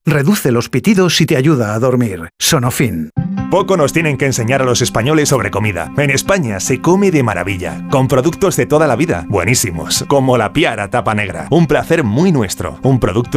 Reduce los pitidos y te ayuda a dormir. Sonofin. Poco nos tienen que enseñar a los españoles sobre comida. En España se come de maravilla, con productos de toda la vida, buenísimos, como la Piara Tapa Negra. Un placer muy nuestro, un producto